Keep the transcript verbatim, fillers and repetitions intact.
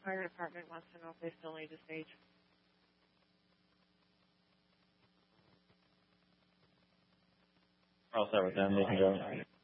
fire department wants to know if they still need to stage. I'll start with them, ladies and gentlemen.